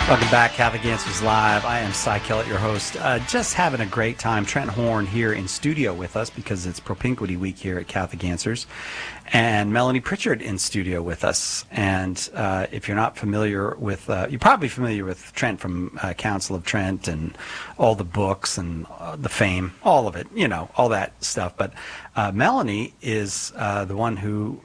Welcome back, Catholic Answers Live. I am Cy Kellett, your host. Just having a great time. Trent Horn here in studio with us because it's Propinquity Week here at Catholic Answers. And Melanie Pritchard in studio with us. And if you're not familiar with, you're probably familiar with Trent from Council of Trent and all the books and the fame, all of it, you know, all that stuff. But Melanie is the one who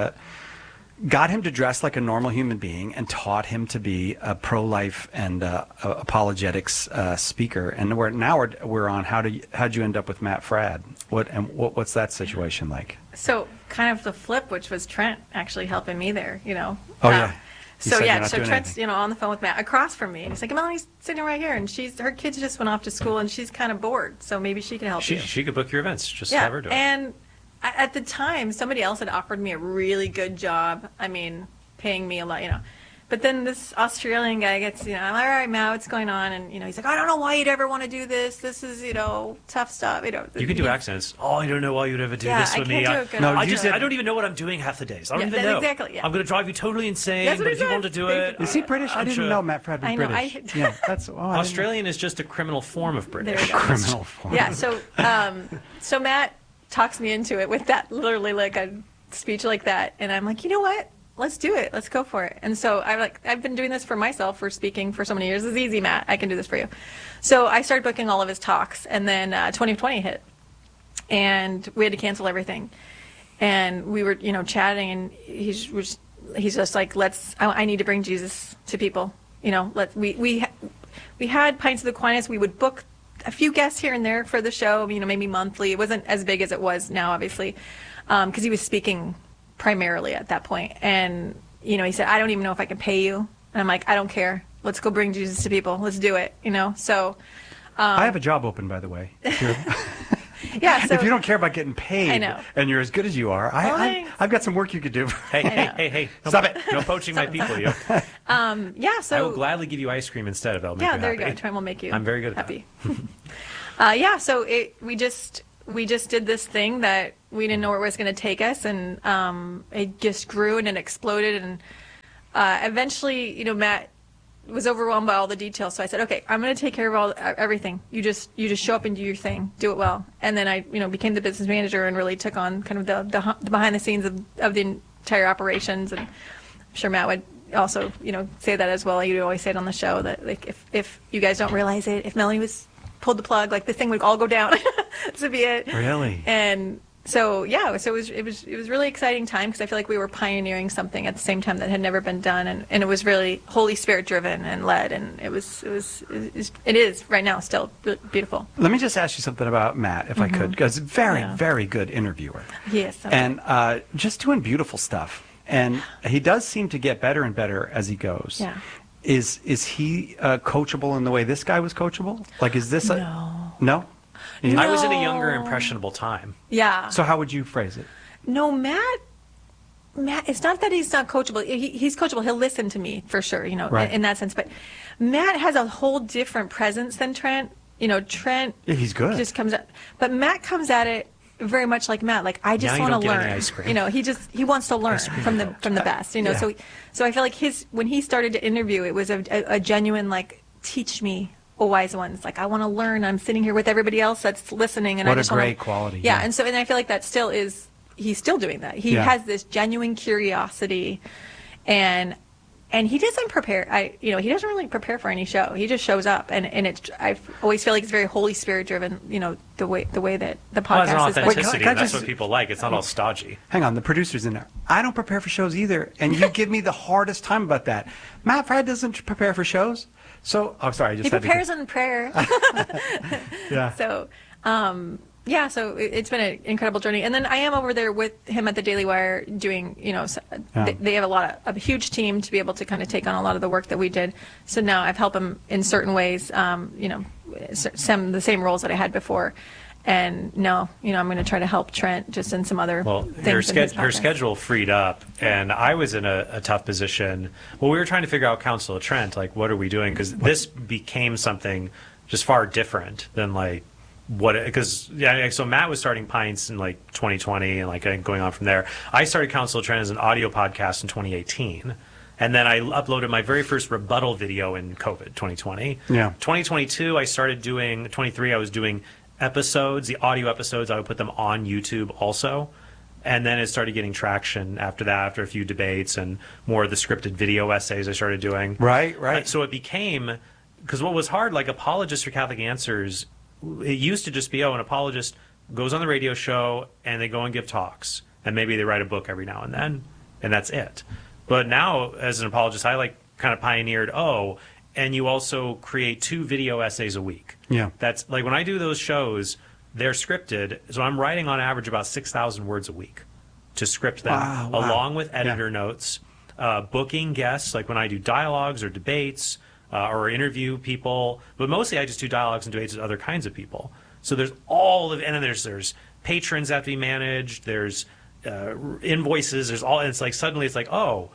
got him to dress like a normal human being and taught him to be a pro-life and apologetics speaker. And we're on how'd you end up with Matt Fradd? What's that situation like? So kind of the flip, which was Trent actually helping me there, you know. Oh yeah. So Trent's on the phone with Matt across from me, and he's like, Melanie's sitting right here, and her kids just went off to school, and she's kind of bored, so maybe she can help you. She could book your events. Just have her do it. And at the time, somebody else had offered me a really good job. I mean, paying me a lot, you know. But then this Australian guy gets, you know, I'm like, all right, Matt, what's going on? And, you know, he's like, I don't know why you'd ever want to do this. This is, you know, tough stuff. You know, you can do accents. Oh, I don't know why you'd ever do this with me. I don't even know what I'm doing half the days. I don't even know. Exactly, yeah. I'm going to drive you totally insane, That's what but if you want to do it... Is he British? I didn't know Matt Fradd was British. Yeah, that's Australian is just a criminal form of British. There you go. Criminal form. Yeah, so Matt talks me into it with that, literally like a speech like that, and I'm like, you know what? Let's do it. Let's go for it. And so I've been doing this for myself, for speaking for so many years. It's easy, Matt. I can do this for you. So I started booking all of his talks, and then 2020 hit, and we had to cancel everything. And we were, you know, chatting, and he's just like, I need to bring Jesus to people. You know, we had Pints of Aquinas. We would book a few guests here and there for the show, you know, maybe monthly. It wasn't as big as it was now, obviously, because he was speaking primarily at that point. And, you know, he said, I don't even know if I can pay you. And I'm like, I don't care. Let's go bring Jesus to people. Let's do it, you know? So I have a job open, by the way. Yeah, so if you don't care about getting paid, I know, and you're as good as you are, I've got some work you could do. Hey, stop it. No poaching my people, yo. Yeah, so I will gladly give you ice cream instead of there you go. Trent will make you I'm very good happy. Yeah, so we just did this thing that we didn't know where it was going to take us, and it just grew and it exploded, and eventually, you know, Matt was overwhelmed by all the details, so I said, okay, I'm going to take care of everything. You just show up and do your thing, do it well. And then I, you know, became the business manager and really took on kind of the behind the scenes of the entire operations. And I'm sure Matt would also, you know, say that as well. You always say it on the show that, like, if you guys don't realize it, if Melanie pulled the plug, like, the thing would all go down. To be it. Really? And so yeah, so it was really exciting time, because I feel like we were pioneering something at the same time that had never been done, and it was really Holy Spirit driven and led, and it is right now still beautiful. Let me just ask you something about Matt, if I could, because very good interviewer. Yes. And just doing beautiful stuff, and he does seem to get better and better as he goes. Yeah. Is he coachable in the way this guy was coachable? Like, is this no? I was in a younger, impressionable time. Yeah. So how would you phrase it? No, Matt, it's not that he's not coachable. He's coachable. He'll listen to me for sure, you know, in that sense. But Matt has a whole different presence than Trent. You know, Trent, he's good. Just comes at, but Matt comes at it very much like Matt. Like, I just want to learn. You know, he wants to learn from the best. You know, so I feel like when he started to interview, it was a genuine, like, teach me, wise ones. Like, I want to learn. I'm sitting here with everybody else that's listening, and what I just a great quality. Yeah, and I feel like that still is. He's still doing that. He has this genuine curiosity, and he doesn't prepare. He doesn't really prepare for any show. He just shows up, and I always feel like it's very Holy Spirit driven. You know, the way that the podcast is. Authenticity. That's what people like. It's not all stodgy. Hang on, the producer's in there. I don't prepare for shows either, and you give me the hardest time about that. Matt Fradd doesn't prepare for shows. So, sorry, he prepares in prayer. Yeah. So, so it's been an incredible journey. And then I am over there with him at the Daily Wire doing, you know, they have a huge team to be able to kind of take on a lot of the work that we did. So now I've helped him in certain ways, you know, the same roles that I had before. And no, you know, I'm going to try to help Trent just in some other things. Her schedule freed up, and I was in a tough position. Well, we were trying to figure out Council of Trent, like, what are we doing? Because this became something just far different than, like, so Matt was starting Pints in, like, 2020 and, like, going on from there. I started Council of Trent as an audio podcast in 2018. And then I uploaded my very first rebuttal video in COVID 2020. Yeah. 2022, I started doing, 23, I was doing episodes, the audio episodes. I would put them on YouTube also. And then it started getting traction after that, after a few debates and more of the scripted video essays I started doing. Right. So it became, because what was hard, like Apologists for Catholic Answers, it used to just be, an apologist goes on the radio show and they go and give talks. And maybe they write a book every now and then, and that's it. But now, as an apologist, I kind of pioneered, and you also create 2 video essays a week. Yeah. That's like when I do those shows, they're scripted. So I'm writing on average about 6,000 words a week to script them, Wow. along with editor notes, booking guests, like when I do dialogues or debates or interview people. But mostly I just do dialogues and debates with other kinds of people. So there's and then there's patrons that have to be managed. There's invoices. There's all. And it's like suddenly it's like,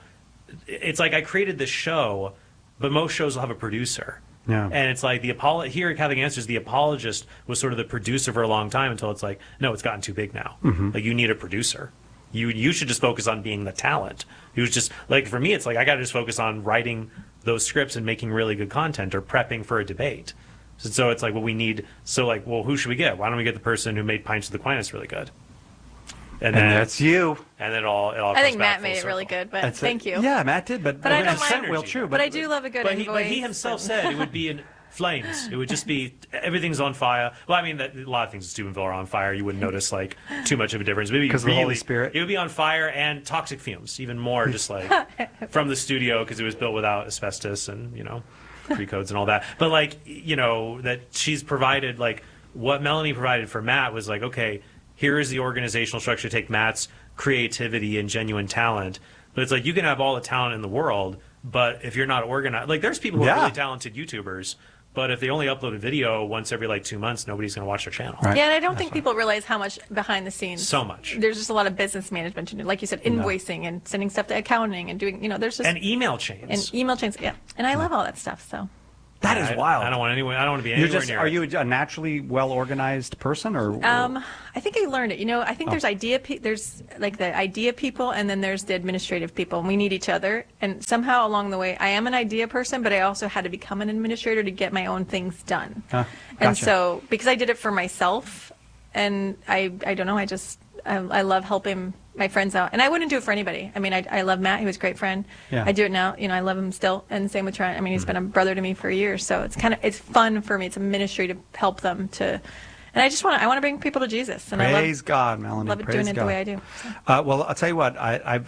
it's like I created this show, but most shows will have a producer. Yeah. And it's like here at Catholic Answers, the apologist was sort of the producer for a long time until it's like, no, it's gotten too big now. Mm-hmm. Like you need a producer. You should just focus on being the talent. It was just like, for me, it's like I got to just focus on writing those scripts and making really good content or prepping for a debate. So it's like, well, we need, who should we get? Why don't we get the person who made Pints of the Aquinas really good? And then that's you. And then it all I comes think back Matt made it full really circle. good, but thank you. Yeah, Matt did, but I don't it's mind. well true. But I do love a good invoice. But he himself said it would be in flames. It would just be everything's on fire. Well, I mean, a lot of things in Steubenville are on fire. You wouldn't notice too much of a difference. Maybe because of the Holy Spirit. It would be on fire and toxic fumes, even more, just from the studio because it was built without asbestos and pre-codes and all that. But that she's provided what Melanie provided for Matt was okay, here is the organizational structure to take Matt's creativity and genuine talent. But it's you can have all the talent in the world, but if you're not organized, there's people who are really talented YouTubers, but if they only upload a video once every 2 months, nobody's going to watch their channel. Right. Yeah, and I don't think people realize how much behind the scenes. So much. There's just a lot of business management to do. Like you said, invoicing and sending stuff to accounting and doing, there's just. And email chains. And email chains, yeah. And I love all that stuff, so. That is wild. I don't want to be anywhere near. Are you a naturally well-organized person, or? I think I learned it. I think there's there's the idea people, and then there's the administrative people, and we need each other. And somehow along the way, I am an idea person, but I also had to become an administrator to get my own things done. Gotcha. And so, because I did it for myself, and I don't know, I love helping my friends out, and I wouldn't do it for anybody. I mean, I love Matt; he was a great friend. Yeah. I do it now. I love him still, and same with Trent. I mean, he's been a brother to me for years, so it's fun for me. It's a ministry to help them to, and I want to bring people to Jesus. And Praise God, Melanie. Love doing it the way I do. So. Well, I'll tell you what.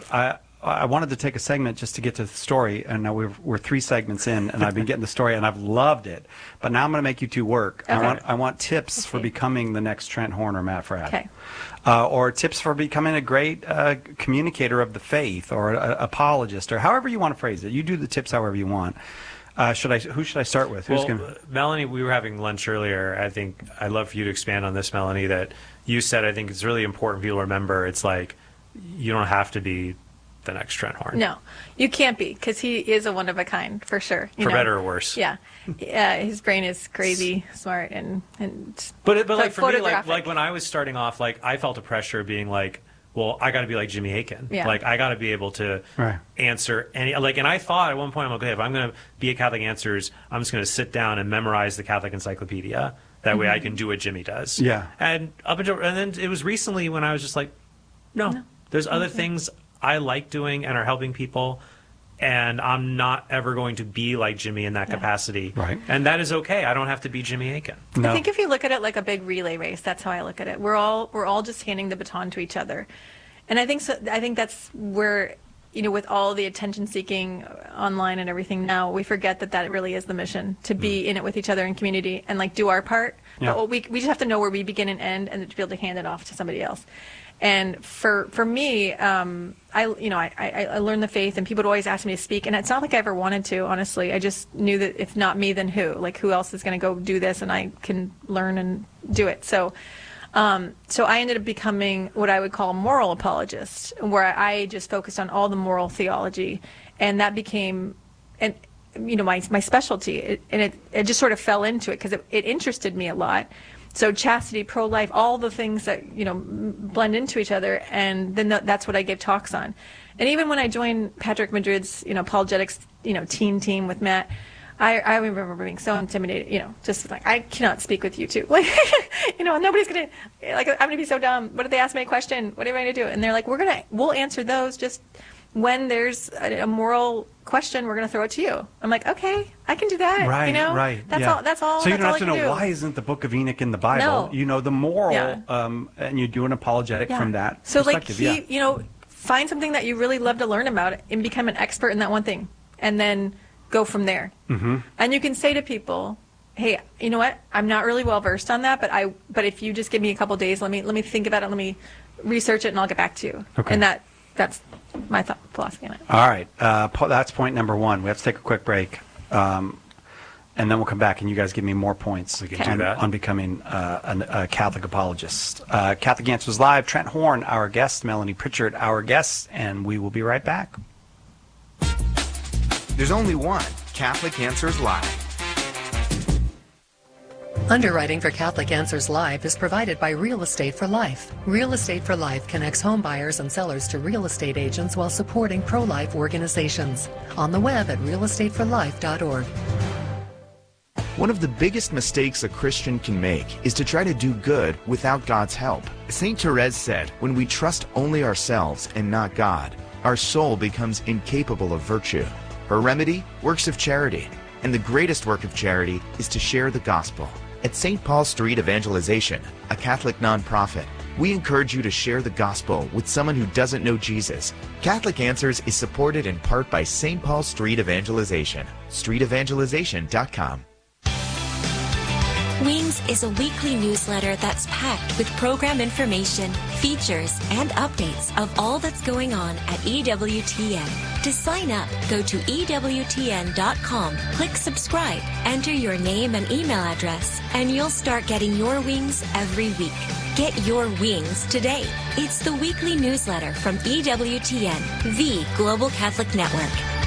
I wanted to take a segment just to get to the story, and now we're 3 segments in, and I've been getting the story, and I've loved it. But now I'm going to make you 2 work. Okay. I want tips for becoming the next Trent Horn or Matt Fradd. Okay. Or tips for becoming a great communicator of the faith, or apologist, or however you want to phrase it. You do the tips however you want. Who should I start with? Melanie, we were having lunch earlier. I think I'd love for you to expand on this, Melanie, that you said. I think it's really important for people to remember. It's you don't have to be the next Trent Horn. No, you can't be, because he is a one of a kind, for sure. For better or worse. Yeah. His brain is crazy, smart, and But for me, photographic. when I was starting off, I felt a pressure of being well, I got to be like Jimmy Akin. Yeah. I got to be able to answer any, and I thought at one point, I'm okay, if I'm going to be at Catholic Answers, I'm just going to sit down and memorize the Catholic Encyclopedia. That way I can do what Jimmy does. Yeah. And then it was recently when I was just no. There's other things I like doing and are helping people, and I'm not ever going to be like Jimmy in that capacity. Right. And that is okay. I don't have to be Jimmy Akin. No. I think if you look at it like a big relay race, that's how I look at it. We're all just handing the baton to each other. And I think that's where, with all the attention seeking online and everything now, we forget that really is the mission, to be in it with each other in community and do our part. Yeah. But we just have to know where we begin and end, and to be able to hand it off to somebody else. And for me, I learned the faith, and people would always ask me to speak, and it's not like I ever wanted to, honestly. I just knew that if not me, then who? Who else is going to go do this, and I can learn and do it. So I ended up becoming what I would call a moral apologist, where I just focused on all the moral theology, and that became, my specialty. It just sort of fell into it because it interested me a lot. So chastity, pro-life, all the things that, blend into each other. And then that's what I give talks on. And even when I joined Patrick Madrid's, apologetics, teen team with Matt, I remember being so intimidated, just like, I cannot speak with you two. Like, nobody's going to, like, I'm going to be so dumb. What if they ask me a question? What am I going to do? And they're like, we'll answer those. Just when there's a moral question, we're going to throw it to you. I'm like, okay, I can do that. Right, right. That's all. So you that's don't all have to know do. why isn't the Book of Enoch in the Bible? No. You know the moral, Yeah. and you do an apologetic from that So like perspective. find something that you really love to learn about and become an expert in that one thing, and then go from there. Mm-hmm. And you can say to people, hey, you know what? I'm not really well versed on that, but if you just give me a couple days, let me think about it, let me research it, and I'll get back to you. Okay. And that's my philosophy on it. All right. That's point number one. We have to take a quick break. And then we'll come back and you guys give me more points We can do that. on becoming a Catholic apologist. Catholic Answers Live, Trent Horn, our guest, Melanie Pritchard, our guest, and we will be right back. There's only one Catholic Answers Live. Underwriting for Catholic Answers Live is provided by Real Estate for Life. Real Estate for Life connects home buyers and sellers to real estate agents while supporting pro-life organizations. On the web at realestateforlife.org. One of the biggest mistakes a Christian can make is to try to do good without God's help. St. Therese said, when we trust only ourselves and not God, our soul becomes incapable of virtue. Her remedy? Works of charity. And the greatest work of charity is to share the gospel. At St. Paul Street Evangelization, a Catholic nonprofit, we encourage you to share the gospel with someone who doesn't know Jesus. Catholic Answers is supported in part by St. Paul Street Evangelization. StreetEvangelization.com. Wings is a weekly newsletter that's packed with program information, features, and updates of all that's going on at EWTN. To sign up, go to EWTN.com, click subscribe, enter your name and email address, and you'll start getting your wings every week. Get your wings today. It's the weekly newsletter from EWTN, the Global Catholic Network.